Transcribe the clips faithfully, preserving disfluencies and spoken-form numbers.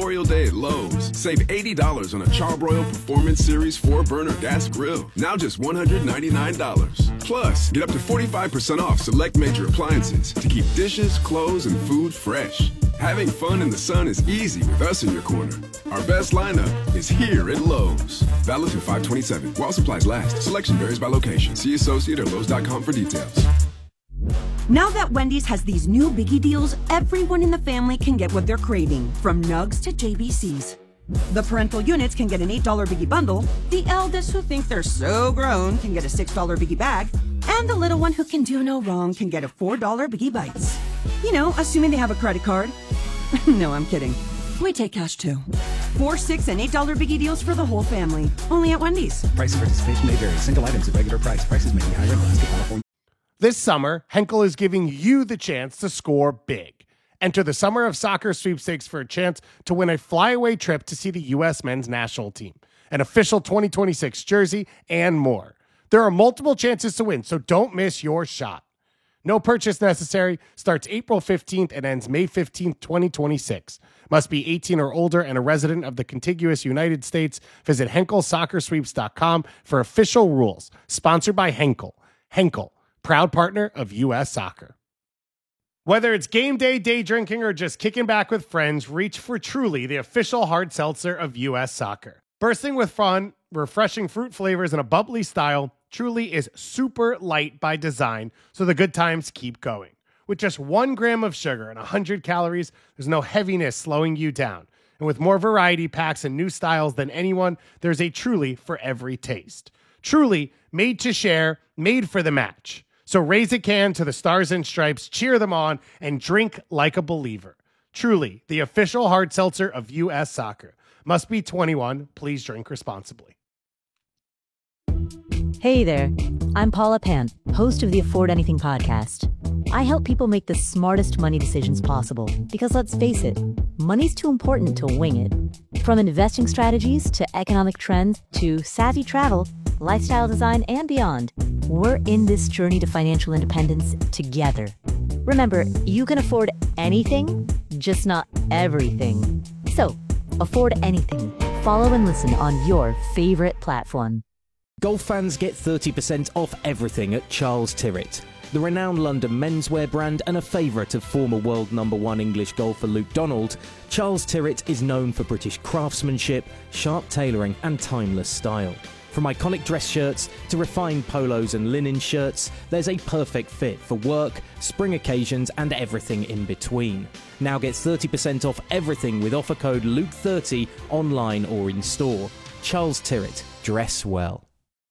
Memorial Day at Lowe's. Save eighty dollars on a Charbroil Performance Series four burner gas grill. Now just one hundred ninety-nine dollars. Plus, get up to forty-five percent off select major appliances to keep dishes, clothes, and food fresh. Having fun in the sun is easy with us in your corner. Our best lineup is here at Lowe's. Valid through five twenty-seven. While supplies last. Selection varies by location. See associate or lowes dot com for details. Now that Wendy's has these new biggie deals, everyone in the family can get what they're craving, from nugs to J B Cs. The parental units can get an eight dollar biggie bundle, the eldest who think they're so grown can get a six dollar biggie bag, and the little one who can do no wrong can get a four dollar biggie bites. You know, assuming they have a credit card. No, I'm kidding. We take cash too. Four, six, and eight dollar biggie deals for the whole family. Only at Wendy's. Price of participation may vary. Single items at regular price. Prices may be higher in Alaska, California. This summer, Henkel is giving you the chance to score big. Enter the Summer of Soccer sweepstakes for a chance to win a flyaway trip to see the U S men's national team, an official twenty twenty-six jersey, and more. There are multiple chances to win, so don't miss your shot. No purchase necessary. Starts April fifteenth and ends May fifteenth, twenty twenty-six. Must be eighteen or older and a resident of the contiguous United States. Visit Henkel Soccer Sweeps dot com for official rules. Sponsored by Henkel. Henkel, proud partner of U S Soccer. Whether it's game day, day drinking, or just kicking back with friends, reach for Truly, the official hard seltzer of U S Soccer. Bursting with fun, refreshing fruit flavors, and a bubbly style, Truly is super light by design, so the good times keep going. With just one gram of sugar and one hundred calories, there's no heaviness slowing you down. And with more variety packs and new styles than anyone, there's a Truly for every taste. Truly, made to share, made for the match. So raise a can to the Stars and Stripes, cheer them on, and drink like a believer. Truly, the official hard seltzer of U S Soccer. Must be twenty-one. Please drink responsibly. Hey there, I'm Paula Pant, host of the Afford Anything podcast. I help people make the smartest money decisions possible because, let's face it, money's too important to wing it. From investing strategies to economic trends to savvy travel, lifestyle design, and beyond, we're in this journey to financial independence together. Remember, you can afford anything, just not everything. So, afford anything. Follow and listen on your favorite platform. Golf fans get thirty percent off everything at Charles Tyrwhitt. The renowned London menswear brand and a favourite of former world number one English golfer Luke Donald, Charles Tyrwhitt is known for British craftsmanship, sharp tailoring and timeless style. From iconic dress shirts to refined polos and linen shirts, there's a perfect fit for work, spring occasions and everything in between. Now get thirty percent off everything with offer code Luke thirty online or in store. Charles Tyrwhitt, dress well.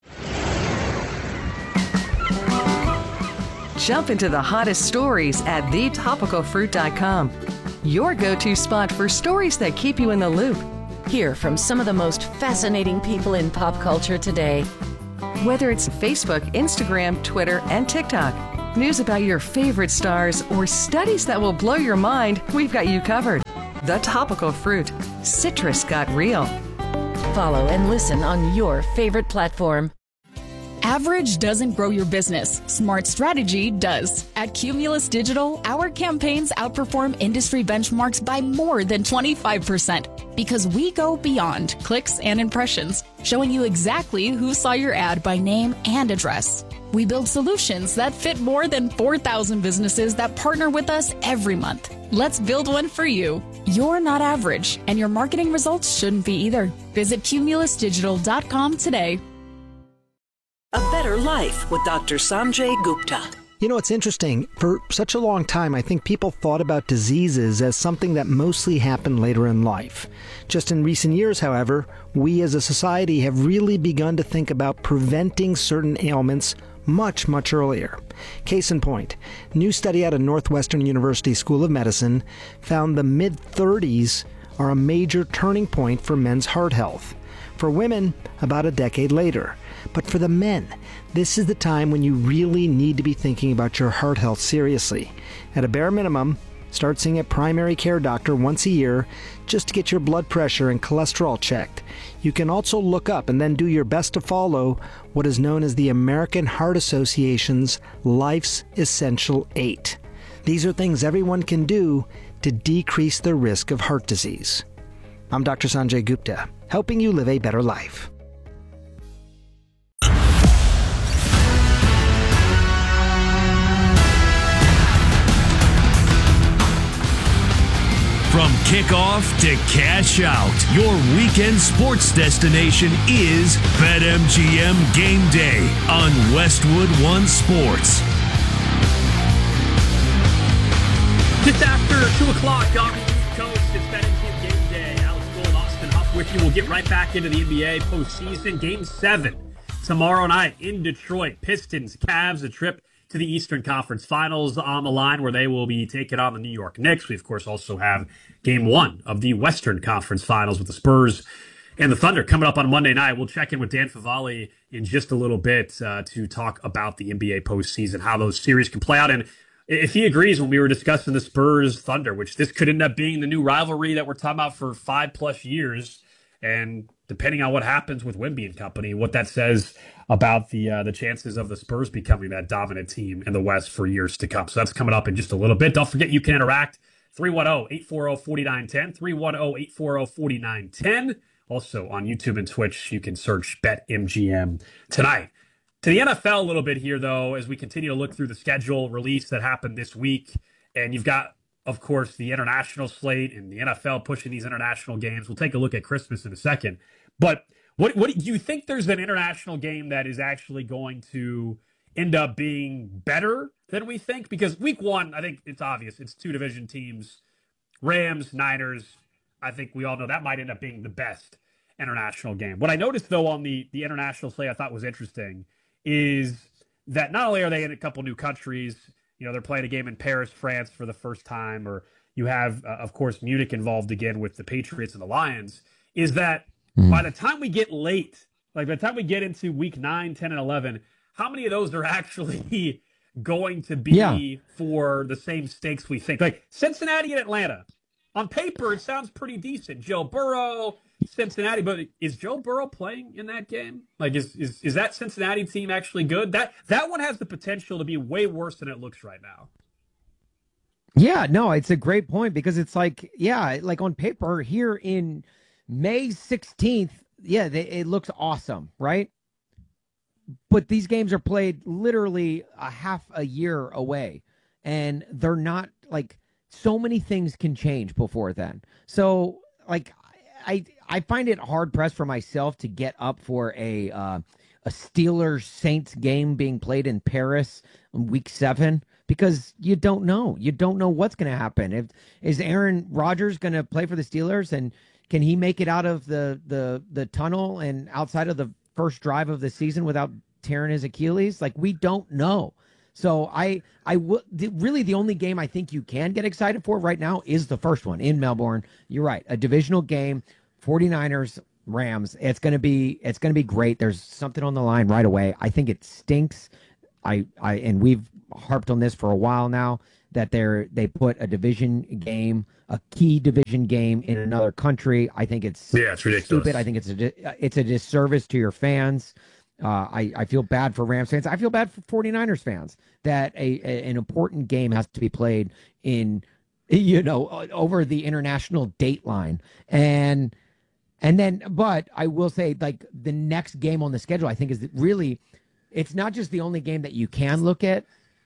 Jump into the hottest stories at the topical fruit dot com. Your go-to spot for stories that keep you in the loop. Hear from some of the most fascinating people in pop culture today. Whether it's Facebook, Instagram, Twitter, and TikTok, news about your favorite stars, or studies that will blow your mind, we've got you covered. The Topical Fruit. Citrus got real. Follow and listen on your favorite platform. Average doesn't grow your business. Smart strategy does. At Cumulus Digital, our campaigns outperform industry benchmarks by more than twenty-five percent because we go beyond clicks and impressions, showing you exactly who saw your ad by name and address. We build solutions that fit more than four thousand businesses that partner with us every month. Let's build one for you. You're not average, and your marketing results shouldn't be either. Visit cumulus digital dot com today. A Better Life with Doctor Sanjay Gupta. You know, it's interesting. For such a long time, I think people thought about diseases as something that mostly happened later in life. Just in recent years, however, we as a society have really begun to think about preventing certain ailments much, much earlier. Case in point, new study out of Northwestern University School of Medicine found the mid-thirties are a major turning point for men's heart health. For women, about a decade later. But for the men, this is the time when you really need to be thinking about your heart health seriously. At a bare minimum, start seeing a primary care doctor once a year just to get your blood pressure and cholesterol checked. You can also look up and then do your best to follow what is known as the American Heart Association's Life's Essential Eight. These are things everyone can do to decrease their risk of heart disease. I'm Doctor Sanjay Gupta, helping you live a better life. From kickoff to cash out, your weekend sports destination is BetMGM Game Day on Westwood One Sports. Just after two o'clock on the East Coast, it's BetMGM Game Day. Alex Gold, Austin Huff with you. We'll get right back into the N B A postseason. Game seven tomorrow night in Detroit. Pistons, Cavs, a trip to the Eastern Conference Finals on the line where they will be taking on the New York Knicks. We, of course, also have game one of the Western Conference Finals with the Spurs and the Thunder coming up on Monday night. We'll check in with Dan Favale in just a little bit uh, to talk about the N B A postseason, how those series can play out. And if he agrees, when we were discussing the Spurs Thunder, which this could end up being the new rivalry that we're talking about for five plus years, and depending on what happens with Wemby and company, what that says about the uh, the chances of the Spurs becoming that dominant team in the West for years to come. So that's coming up in just a little bit. Don't forget you can interact. three one zero, eight four zero, four nine one zero, three one zero, eight four zero, four nine one zero. Also on YouTube and Twitch, you can search BetMGM tonight. To the N F L a little bit here, though, as we continue to look through the schedule release that happened this week. And you've got, of course, the international slate and the N F L pushing these international games. We'll take a look at Christmas in a second. But what what do you think there's an international game that is actually going to end up being better than we think? Because week one, I think it's obvious. It's two division teams, Rams, Niners. I think we all know that might end up being the best international game. What I noticed, though, on the, the international slate I thought was interesting is that not only are they in a couple new countries, you know, they're playing a game in Paris, France for the first time, or you have, uh, of course, Munich involved again with the Patriots and the Lions, is that mm. by the time we get late, like by the time we get into week nine, ten, and eleven, how many of those are actually going to be yeah. for the same stakes we think? Like Cincinnati and Atlanta, on paper, it sounds pretty decent. Joe Burrow, Cincinnati, but is Joe Burrow playing in that game? Like, is is is that Cincinnati team actually good? That that one has the potential to be way worse than it looks right now. Yeah, no, it's a great point because it's like, yeah, like on paper here in May sixteenth, yeah, they, it looks awesome, right? But these games are played literally a half a year away, and they're not like so many things can change before then. So, like, I I find it hard pressed for myself to get up for a uh, a Steelers Saints game being played in Paris in week seven because you don't know. You don't know what's going to happen. If is Aaron Rodgers going to play for the Steelers, and can he make it out of the the the tunnel and outside of the first drive of the season without tearing his Achilles? Like, we don't know. So I, I w- the, really the only game I think you can get excited for right now is the first one in Melbourne. You're right, a divisional game, forty-niners, Rams. It's gonna be, it's gonna be great. There's something on the line right away. I think it stinks. I, I, and we've harped on this for a while now that they're they put a division game, a key division game in another country. I think it's yeah, it's ridiculous. Stupid. I think it's a it's a disservice to your fans. Uh, I, I feel bad for Rams fans. I feel bad for forty-niners fans that a, a an important game has to be played in, you know, over the international date line. And and then, but I will say, like, the next game on the schedule, I think, is really, it's not just the only game that you can look at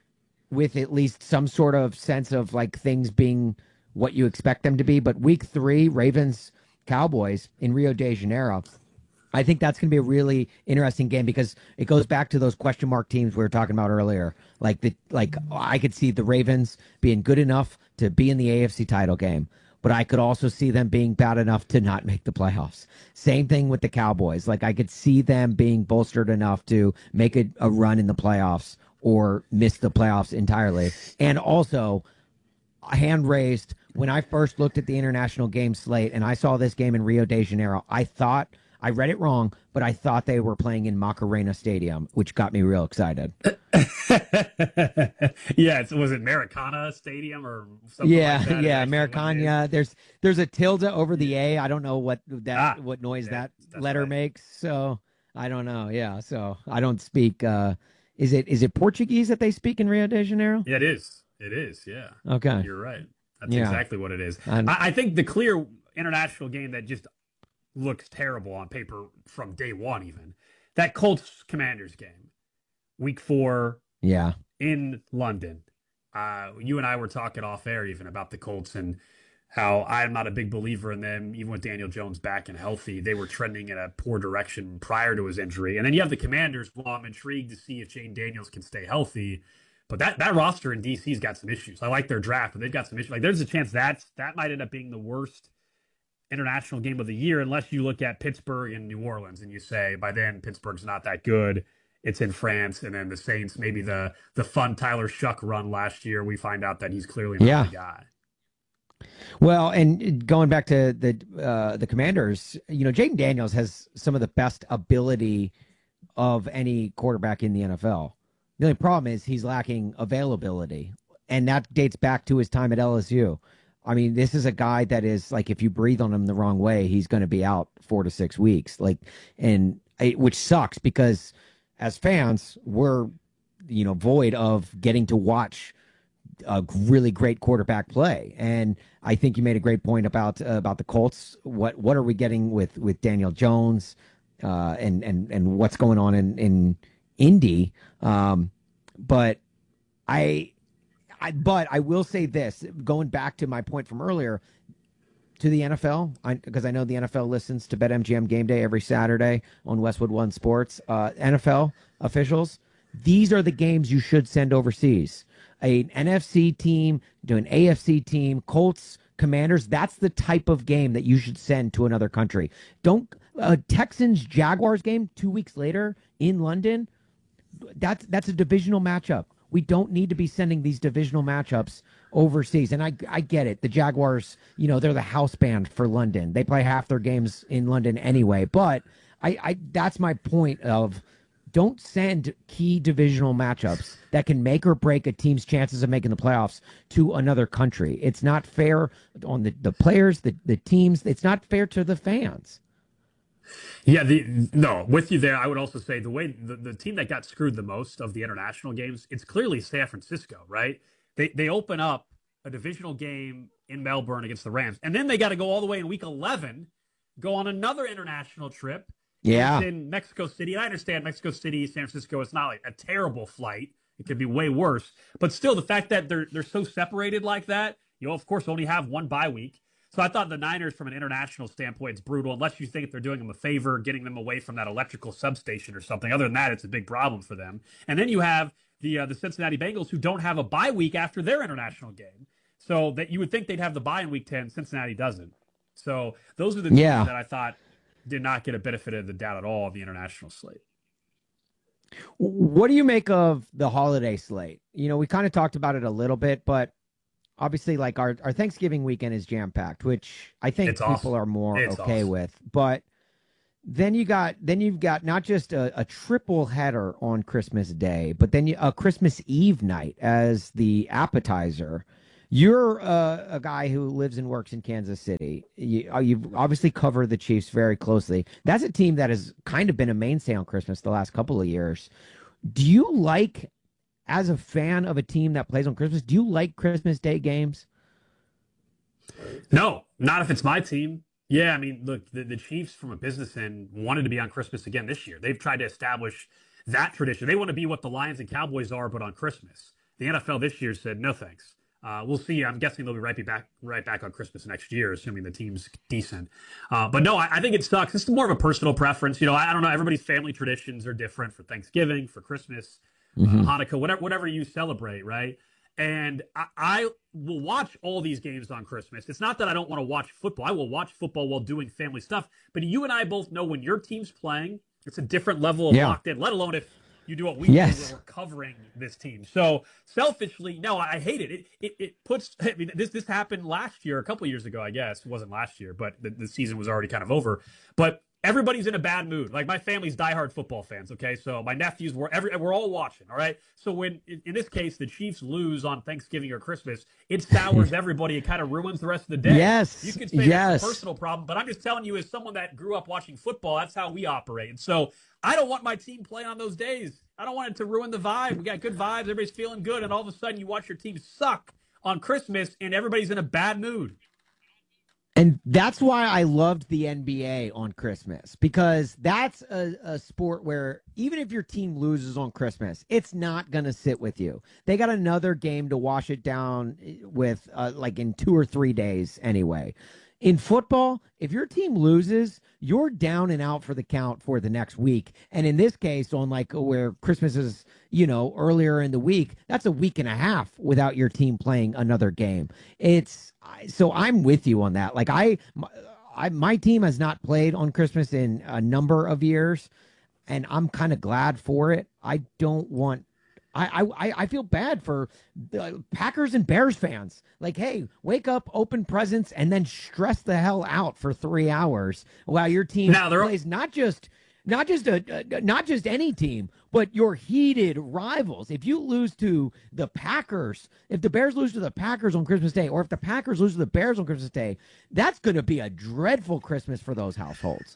with at least some sort of sense of, like, things being what you expect them to be. But week three, Ravens, Cowboys in Rio de Janeiro, I think that's going to be a really interesting game because it goes back to those question mark teams we were talking about earlier. Like the like, I could see the Ravens being good enough to be in the A F C title game, but I could also see them being bad enough to not make the playoffs. Same thing with the Cowboys. Like, I could see them being bolstered enough to make a, a run in the playoffs or miss the playoffs entirely. And also, hand raised, when I first looked at the international game slate and I saw this game in Rio de Janeiro, I thought. I read it wrong, but I thought they were playing in Macarena Stadium, which got me real excited. yeah, it's, was it Maracana Stadium or something yeah, like that? Yeah, Maracana. There's there's a tilde over the A. I don't know what that ah, what noise yeah, that letter right. makes. So I don't know. Yeah, so I don't speak. Uh, is it is it Portuguese that they speak in Rio de Janeiro? Yeah, it is. It is. Yeah. Okay, you're right. That's yeah. exactly what it is. I, I think the clear international game that just looks terrible on paper from day one even. That Colts-Commanders game, week four yeah, in London. Uh, you and I were talking off air even about the Colts and how I'm not a big believer in them, even with Daniel Jones back and healthy. They were trending in a poor direction prior to his injury. And then you have the Commanders. Well, I'm intrigued to see if Jane Daniels can stay healthy. But that, that roster in D C's got some issues. I like their draft, but they've got some issues. Like, there's a chance that that might end up being the worst international game of the year, unless you look at Pittsburgh and New Orleans and you say, by then, Pittsburgh's not that good. It's in France. And then the Saints, maybe the the fun Tyler Shuck run last year, we find out that he's clearly not yeah. the guy. Well, and going back to the uh, the Commanders, you know, Jaden Daniels has some of the best ability of any quarterback in the N F L. The only problem is he's lacking availability, and that dates back to his time at L S U. I mean, this is a guy that is like, if you breathe on him the wrong way, he's going to be out four to six weeks. Like, and it, which sucks because as fans, we're, you know, void of getting to watch a really great quarterback play. And I think you made a great point about uh, about the Colts. What what are we getting with with Daniel Jones, uh, and and and what's going on in in Indy? Um, but I. I, but I will say this, going back to my point from earlier, to the N F L, because I, I know the N F L listens to BetMGM Game Day every Saturday on Westwood One Sports. Uh, N F L officials, these are the games you should send overseas. A, an N F C team to an A F C team, Colts, Commanders, that's the type of game that you should send to another country. Don't uh, Texans Jaguars game two weeks later in London. That's that's a divisional matchup. We don't need to be sending these divisional matchups overseas. And I I get it. The Jaguars, you know, they're the house band for London. They play half their games in London anyway. But I, I that's my point of don't send key divisional matchups that can make or break a team's chances of making the playoffs to another country. It's not fair on the, the players, the, the teams. It's not fair to the fans. Yeah, the no, with you there. I would also say the way the, the team that got screwed the most of the international games, it's clearly San Francisco, right? They they open up a divisional game in Melbourne against the Rams, and then they got to go all the way in week eleven, go on another international trip. Yeah, it's in Mexico City. And I understand Mexico City, San Francisco. It's not like a terrible flight. It could be way worse, but still, the fact that they're they're so separated like that, you know, of course, only have one bye week. So I thought the Niners, from an international standpoint, it's brutal, unless you think they're doing them a favor, getting them away from that electrical substation or something. Other than that, it's a big problem for them. And then you have the uh, the Cincinnati Bengals, who don't have a bye week after their international game. So that you would think they'd have the bye in week ten. Cincinnati doesn't. So those are the teams yeah. that I thought did not get a benefit of the doubt at all of the international slate. What do you make of the holiday slate? You know, we kind of talked about it a little bit, but obviously, like our, our Thanksgiving weekend is jam-packed, which I think it's people awesome. are more it's okay awesome. with. But then you got then you've got not just a, a triple header on Christmas Day, but then you, a Christmas Eve night as the appetizer. You're uh, a guy who lives and works in Kansas City. You, you've obviously covered the Chiefs very closely. That's a team that has kind of been a mainstay on Christmas the last couple of years. Do you like, as a fan of a team that plays on Christmas, do you like Christmas Day games? No, not if it's my team. Yeah, I mean, look, the, the Chiefs, from a business end, wanted to be on Christmas again this year. They've tried to establish that tradition. They want to be what the Lions and Cowboys are, but on Christmas. The N F L this year said, no thanks. Uh, we'll see. I'm guessing they'll be right be back right back on Christmas next year, assuming the team's decent. Uh, but no, I, I think it sucks. It's more of a personal preference. You know, I, I don't know. Everybody's family traditions are different for Thanksgiving, for Christmas, mm-hmm. uh, Hanukkah, whatever, whatever you celebrate, right? And I, I will watch all these games on Christmas. It's not that I don't want to watch football. I will watch football while doing family stuff. But you and I both know when your team's playing, it's a different level of yeah. locked in, let alone if you do what we yes. do when we're covering this team. So selfishly, no, I hate it. It it, it puts, I mean, this this happened last year, a couple of years ago, I guess. It wasn't last year, but the, the season was already kind of over. But everybody's in a bad mood. Like, my family's diehard football fans, okay? So my nephews, were every, we're all watching, all right? So when, in, in this case, the Chiefs lose on Thanksgiving or Christmas, it sours everybody. It kind of ruins the rest of the day. Yes, you could say yes. that's a personal problem, but I'm just telling you, as someone that grew up watching football, that's how we operate. And so I don't want my team playing on those days. I don't want it to ruin the vibe. We got good vibes. Everybody's feeling good. And all of a sudden you watch your team suck on Christmas and everybody's in a bad mood. And that's why I loved the N B A on Christmas, because that's a, a sport where even if your team loses on Christmas, it's not going to sit with you. They got another game to wash it down with, uh, like in two or three days anyway. In football, if your team loses, you're down and out for the count for the next week. And in this case, on like where Christmas is, you know, earlier in the week, that's a week and a half without your team playing another game. It's so I'm with you on that. Like I, my, I, my team has not played on Christmas in a number of years, and I'm kind of glad for it. I don't want. I, I I feel bad for the Packers and Bears fans. Like, hey, wake up, open presents, and then stress the hell out for three hours while your team now, plays not just not just a not just any team, but your heated rivals. If you lose to the Packers, if the Bears lose to the Packers on Christmas Day, or if the Packers lose to the Bears on Christmas Day, that's going to be a dreadful Christmas for those households.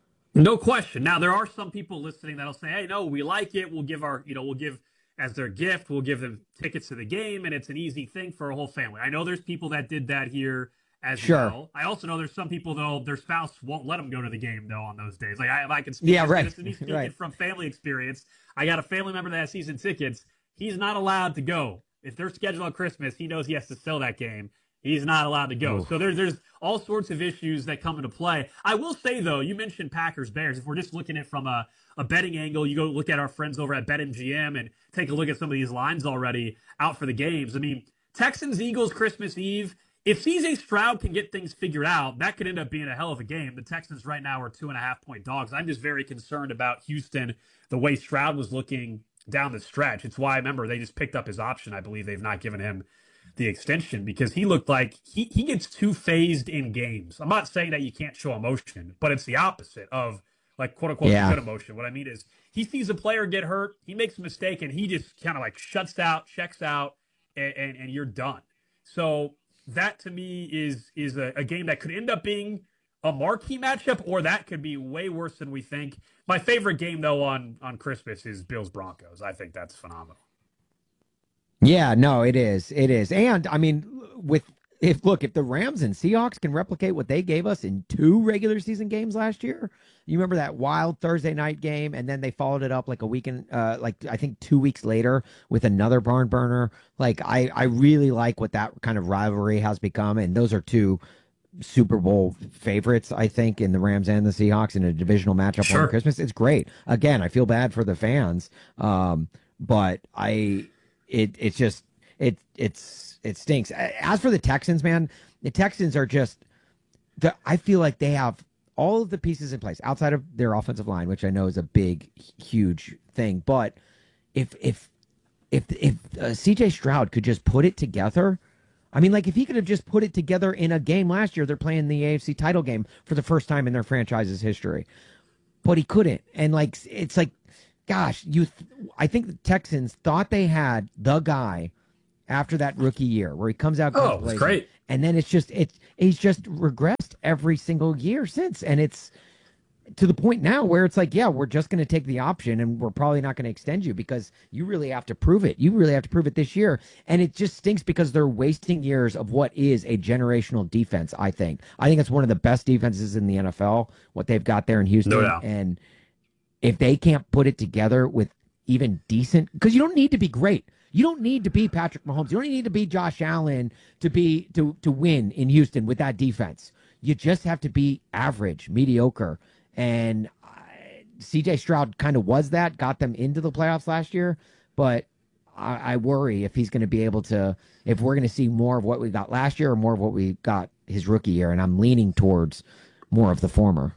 No question. Now, there are some people listening that'll say, "Hey, no, we like it. We'll give our, you know, we'll give." As their gift, we'll give them tickets to the game, and it's an easy thing for a whole family. I know there's people that did that here as sure. well. I also know there's some people, though, their spouse won't let them go to the game, though, on those days. Like, I, if I can speak, yeah, right. speaking right. from family experience, I got a family member that has season tickets. He's not allowed to go. If they're scheduled on Christmas, he knows he has to sell that game. He's not allowed to go. Ooh. So there's there's all sorts of issues that come into play. I will say, though, you mentioned Packers Bears. If we're just looking at it from a, a betting angle, you go look at our friends over at BetMGM and take a look at some of these lines already out for the games. I mean, Texans Eagles Christmas Eve. If C J Stroud can get things figured out, that could end up being a hell of a game. The Texans right now are two and a half point dogs. I'm just very concerned about Houston, the way Stroud was looking down the stretch. It's why I remember they just picked up his option. I believe they've not given him the extension because he looked like he, he gets too phased in games. I'm not saying that you can't show emotion, but it's the opposite of like quote unquote yeah. good emotion. What I mean is he sees a player get hurt, he makes a mistake, and he just kind of like shuts out, checks out, and, and, and you're done. So that to me is is a, a game that could end up being a marquee matchup, or that could be way worse than we think. My favorite game though on on Christmas is Bills Broncos. I think that's phenomenal. Yeah, no, it is. It is. And I mean, with if look, if the Rams and Seahawks can replicate what they gave us in two regular season games last year, you remember that wild Thursday night game, and then they followed it up like a weekend, uh, like I think two weeks later with another barn burner. Like I, I really like what that kind of rivalry has become, and those are two Super Bowl favorites, I think, in the Rams and the Seahawks in a divisional matchup sure. on Christmas. It's great. Again, I feel bad for the fans, um, but I. It it's just it it's it stinks. As for the Texans, man, the Texans are just the, I feel like they have all of the pieces in place outside of their offensive line, which I know is a big, huge thing. But if if if if uh, C J Stroud could just put it together, I mean, like if he could have just put it together in a game last year, they're playing the A F C title game for the first time in their franchise's history, but he couldn't. And like it's like. Gosh, you! Th- I think the Texans thought they had the guy after that rookie year where he comes out. Oh, it's great. And then it's just it's he's just regressed every single year since, and it's to the point now where it's like, yeah, we're just going to take the option, and we're probably not going to extend you because you really have to prove it. You really have to prove it this year, and it just stinks because they're wasting years of what is a generational defense. I think. I think it's one of the best defenses in the N F L. What they've got there in Houston, no doubt. And if they can't put it together with even decent, because you don't need to be great. You don't need to be Patrick Mahomes. You don't need to be Josh Allen to be to to win in Houston with that defense. You just have to be average, mediocre. And uh, C J Stroud kind of was that, got them into the playoffs last year. But I, I worry if he's going to be able to, if we're going to see more of what we got last year or more of what we got his rookie year. And I'm leaning towards more of the former.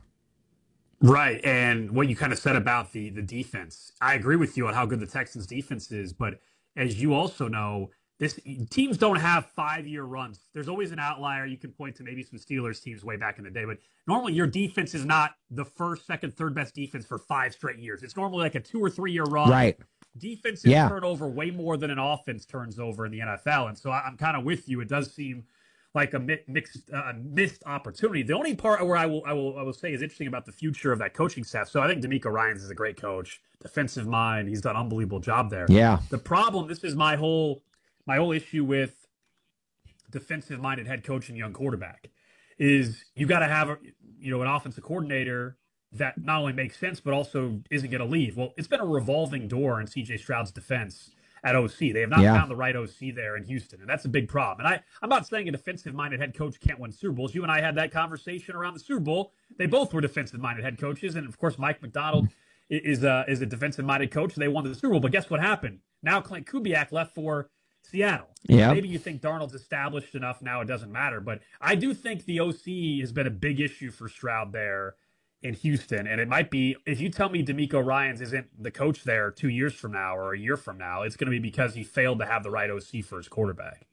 Right, and what you kind of said about the the defense, I agree with you on how good the Texans' defense is. But as you also know, this teams don't have five-year runs. There's always an outlier. You can point to maybe some Steelers teams way back in the day, but normally your defense is not the first, second, third best defense for five straight years. It's normally like a two or three-year run. Right. Defenses yeah. turn over way more than an offense turns over in the N F L, and so I'm kind of with you. It does seem like a mixed, uh, missed opportunity. The only part where I will, I will, I will say is interesting about the future of that coaching staff. So I think DeMeco Ryans is a great coach, defensive mind. He's done an unbelievable job there. Yeah. The problem, this is my whole, my whole issue with defensive-minded head coach and young quarterback, is you got to have a, you know, an offensive coordinator that not only makes sense, but also isn't going to leave. Well, it's been a revolving door in C J Stroud's defense at O C. They have not yeah. found the right O C there in Houston, and that's a big problem. And I, I'm not saying a defensive-minded head coach can't win Super Bowls. You and I had that conversation around the Super Bowl. They both were defensive-minded head coaches, and, of course, Mike Macdonald is a, is a defensive-minded coach, and they won the Super Bowl. But guess what happened? Now Clint Kubiak left for Seattle. Yeah. Maybe you think Darnold's established enough now it doesn't matter, but I do think the O C has been a big issue for Stroud there in Houston, and it might be, if you tell me D'Amico Ryans isn't the coach there two years from now or a year from now, it's going to be because he failed to have the right O C for his quarterback.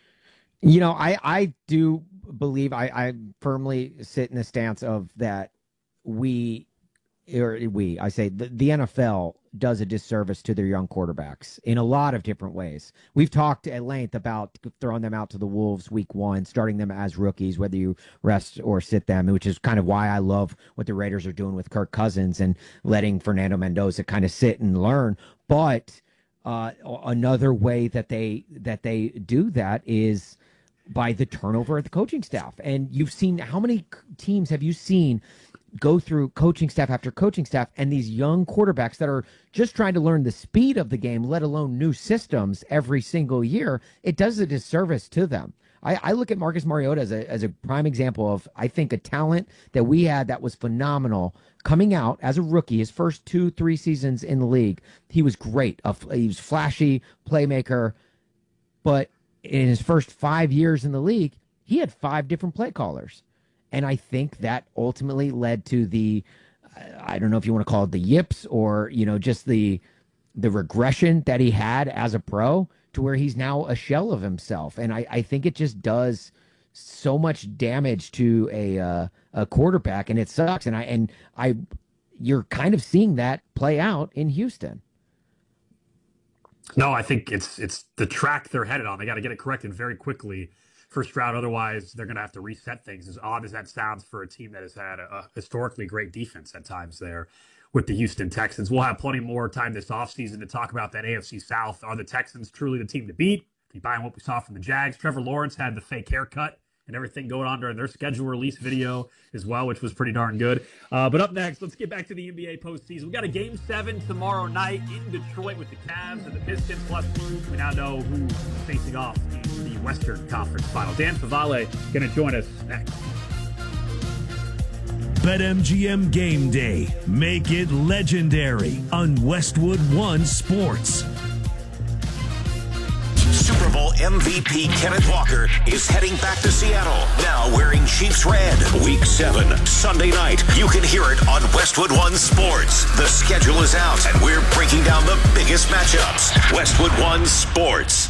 You know, I, I do believe, I, I firmly sit in the stance of that we, or we, I say the, the N F L does a disservice to their young quarterbacks in a lot of different ways. We've talked at length about throwing them out to the Wolves week one, starting them as rookies, whether you rest or sit them, which is kind of why I love what the Raiders are doing with Kirk Cousins and letting Fernando Mendoza kind of sit and learn. But uh, another way that they that they do that is by the turnover of the coaching staff. And you've seen, how many teams have you seen go through coaching staff after coaching staff, and these young quarterbacks that are just trying to learn the speed of the game, let alone new systems every single year? It does a disservice to them. I, I look at Marcus Mariota as a, as a prime example of, I think, a talent that we had that was phenomenal coming out as a rookie. His first two, three seasons in the league, he was great. Uh, he was flashy, playmaker, but in his first five years in the league, he had five different play callers. And I think that ultimately led to the, I don't know if you want to call it the yips or, you know, just the the regression that he had as a pro to where he's now a shell of himself. And I, I think it just does so much damage to a uh, a quarterback, and it sucks. And I and I, you're kind of seeing that play out in Houston. No, I think it's it's the track they're headed on. They got to get it corrected very quickly for Stroud. Otherwise, they're going to have to reset things, as odd as that sounds for a team that has had a, a historically great defense at times there with the Houston Texans. We'll have plenty more time this offseason to talk about that A F C South. Are the Texans truly the team to beat? If you buy what we saw from the Jags, Trevor Lawrence had the fake haircut and everything going on during their schedule release video as well, which was pretty darn good. Uh, but up next, let's get back to the N B A postseason. We got a game seven tomorrow night in Detroit with the Cavs and the Pistons. Plus, we now know who's facing off in the Western Conference Final. Dan Favale going to join us next. BetMGM Game Day. Make it legendary on Westwood One Sports. Super Bowl M V P Kenneth Walker is heading back to Seattle, now wearing Chiefs red. Week seven, Sunday night. You can hear it on Westwood One Sports. The schedule is out, and we're breaking down the biggest matchups. Westwood One Sports.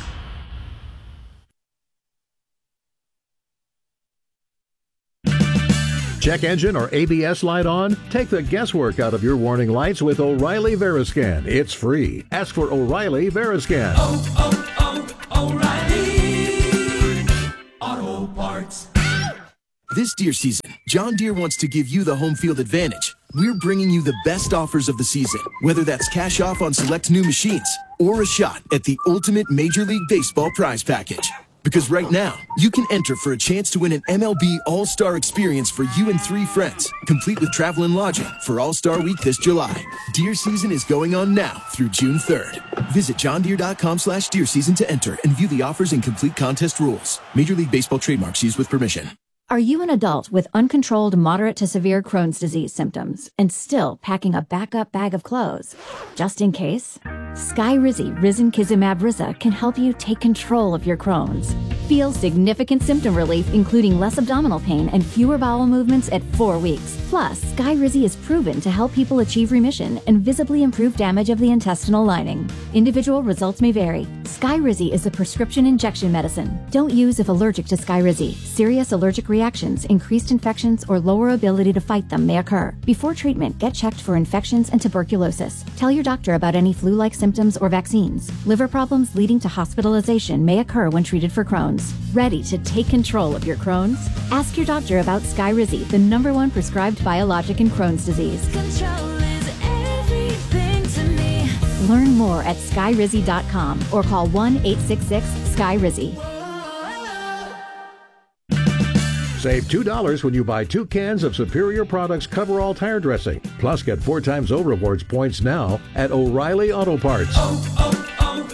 Check engine or A B S light on? Take the guesswork out of your warning lights with O'Reilly Veriscan. It's free. Ask for O'Reilly Veriscan. Oh, oh, oh, O'Reilly Auto Parts. This Deere season, John Deere wants to give you the home field advantage. We're bringing you the best offers of the season, whether that's cash off on select new machines or a shot at the ultimate Major League Baseball prize package. Because right now, you can enter for a chance to win an M L B All-Star experience for you and three friends, complete with travel and lodging for All-Star Week this July. Deer season is going on now through June third. Visit johndeere.com slash deer season to enter and view the offers and complete contest rules. Major League Baseball trademarks used with permission. Are you an adult with uncontrolled moderate to severe Crohn's disease symptoms and still packing a backup bag of clothes? Just in case? Skyrizi Risankizumab Riza can help you take control of your Crohn's. Feel significant symptom relief, including less abdominal pain and fewer bowel movements at four weeks. Plus, Skyrizi is proven to help people achieve remission and visibly improve damage of the intestinal lining. Individual results may vary. Skyrizi is a prescription injection medicine. Don't use if allergic to Skyrizi. Serious allergic reactions, increased infections, or lower ability to fight them may occur. Before treatment, get checked for infections and tuberculosis. Tell your doctor about any flu-like symptoms or vaccines. Liver problems leading to hospitalization may occur when treated for Crohn's. Ready to take control of your Crohn's? Ask your doctor about Skyrizi, the number one prescribed biologic in Crohn's disease. Control is everything to me. Learn more at skyrizi dot com or call one eight six six, S K Y R I Z I. Save two dollars when you buy two cans of Superior Products Coverall tire dressing. Plus, get four times O Rewards points now at O'Reilly Auto Parts. Oh,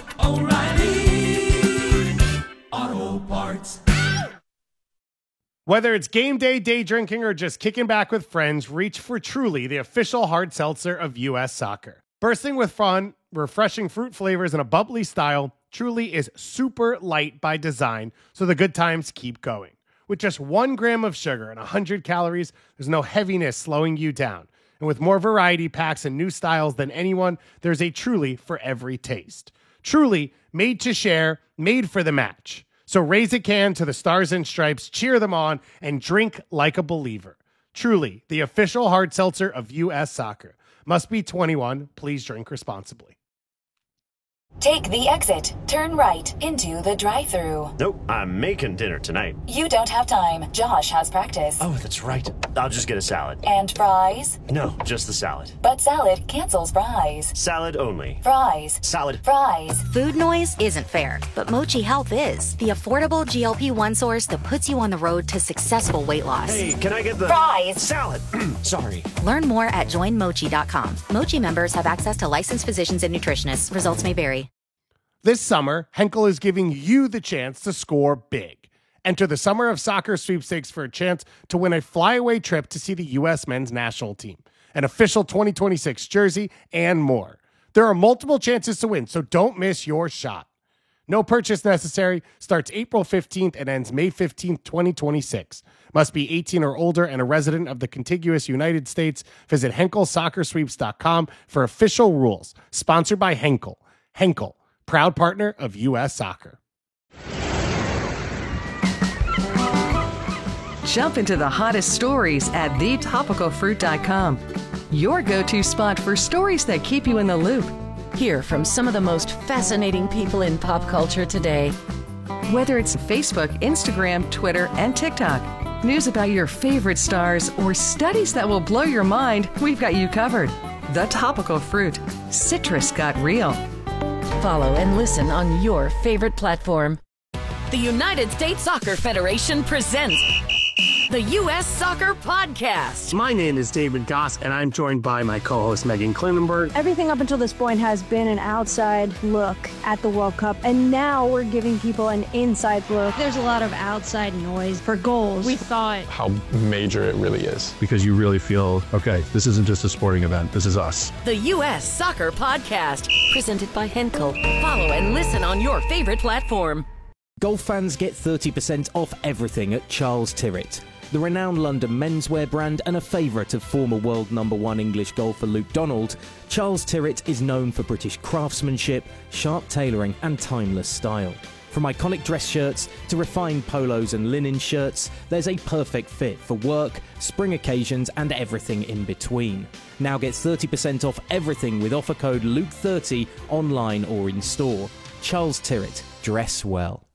oh, oh, O'Reilly Auto Parts. Whether it's game day, day drinking, or just kicking back with friends, reach for Truly, the official hard seltzer of U S Soccer. Bursting with fun, refreshing fruit flavors, and a bubbly style, Truly is super light by design, so the good times keep going. With just one gram of sugar and one hundred calories, there's no heaviness slowing you down. And with more variety packs and new styles than anyone, there's a Truly for every taste. Truly, made to share, made for the match. So raise a can to the Stars and Stripes, cheer them on, and drink like a believer. Truly, the official hard seltzer of U S Soccer. Must be twenty-one. Please drink responsibly. Take the exit. Turn right into the drive-thru. Nope, I'm making dinner tonight. You don't have time. Josh has practice. Oh, that's right. I'll just get a salad. And fries? No, just the salad. But salad cancels fries. Salad only. Fries. Salad. Fries. Food noise isn't fair, but Mochi Health is. The affordable G L P one source that puts you on the road to successful weight loss. Hey, can I get the... Fries. Salad. Sorry. Learn more at join mochi dot com. Mochi members have access to licensed physicians and nutritionists. Results may vary. This summer, Henkel is giving you the chance to score big. Enter the Summer of Soccer sweepstakes for a chance to win a flyaway trip to see the U S men's national team, an official twenty twenty-six jersey, and more. There are multiple chances to win, so don't miss your shot. No purchase necessary, starts April fifteenth and ends May fifteenth, twenty twenty-six. Must be eighteen or older and a resident of the contiguous United States. Visit Henkel Soccer Sweeps dot com for official rules. Sponsored by Henkel. Henkel, proud partner of U S Soccer. Jump into the hottest stories at the topical fruit dot com. Your go-to spot for stories that keep you in the loop. Hear from some of the most fascinating people in pop culture today. Whether it's Facebook, Instagram, Twitter, and TikTok, news about your favorite stars, or studies that will blow your mind, we've got you covered. The Topical Fruit. Citrus got real. Follow and listen on your favorite platform. The United States Soccer Federation presents the U S Soccer Podcast. My name is David Goss, and I'm joined by my co-host Megan Klinenberg. Everything up until this point has been an outside look at the World Cup, and now we're giving people an inside look. There's a lot of outside noise for goals. We thought how major it really is, because you really feel, okay, this isn't just a sporting event, this is us. The U S Soccer Podcast, presented by Henkel. Follow and listen on your favorite platform. Golf fans get thirty percent off everything at Charles Tyrrett. The renowned London menswear brand and a favourite of former world number one English golfer Luke Donald, Charles Tyrrett is known for British craftsmanship, sharp tailoring and timeless style. From iconic dress shirts to refined polos and linen shirts, there's a perfect fit for work, spring occasions and everything in between. Now get thirty percent off everything with offer code Luke thirty online or in store. Charles Tyrrett, dress well.